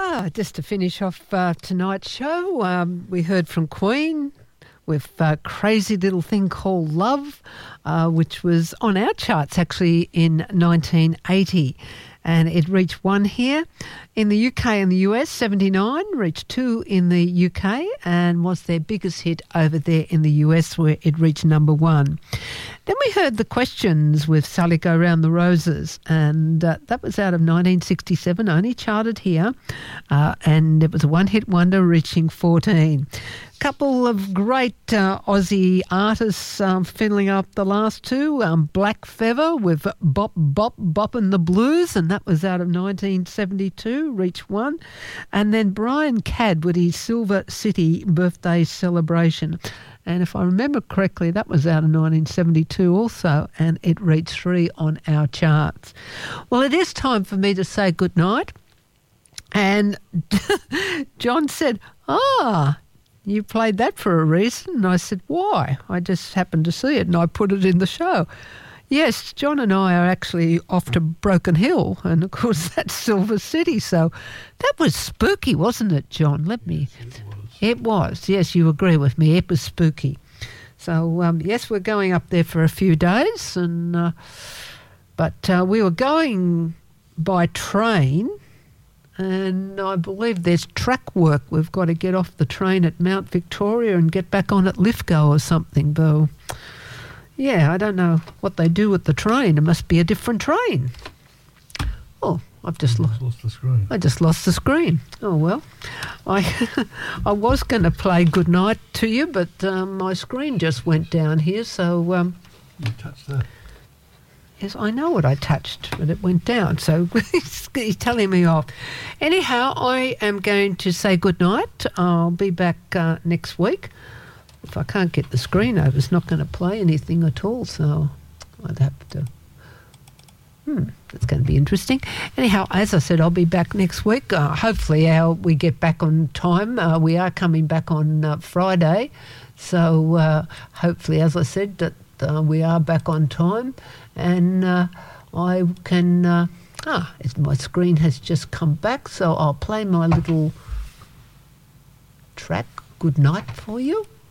Just to finish off tonight's show, we heard from Queen with Crazy Little Thing Called Love, which was on our charts actually in 1980. And it reached 1 here. In the UK and the US, 79, reached 2 in the UK and was their biggest hit over there in the US where it reached number 1. Then we heard The Questions with Sally Go Round the Roses, and that was out of 1967, only charted here, and it was a one-hit wonder reaching 14. Couple of great Aussie artists filling up the last two. Black Feather with Bop Bop Boppin' the Blues, and that was out of 1972, reached 1. And then Brian Cadd with his Silver City birthday celebration. And if I remember correctly, that was out of 1972 also, and it reached 3 on our charts. Well, it is time for me to say goodnight. And John said, you played that for a reason. And I said, why? I just happened to see it and I put it in the show. Yes, John and I are actually off to Broken Hill, and of course that's Silver City. So that was spooky, wasn't it, John? Yes, It was. Yes, you agree with me. It was spooky. So, yes, we're going up there for a few days, and but we were going by train, and I believe there's track work. We've got to get off the train at Mount Victoria and get back on at Lithgow or something, though. Yeah, I don't know what they do with the train. It must be a different train. Oh, I've just lost the screen. I just lost the screen. Oh, well. I was going to play goodnight to you, but my screen just went down here, so... You touched that. Yes, I know what I touched, but it went down, so he's telling me off. Anyhow, I am going to say goodnight. I'll be back next week. If I can't get the screen over, it's not going to play anything at all, so I'd have to... It's going to be interesting. Anyhow, as I said, I'll be back next week. Hopefully we get back on time. We are coming back on Friday. So hopefully, as I said, that we are back on time. And I can... my screen has just come back, so I'll play my little track, Good Night, for you.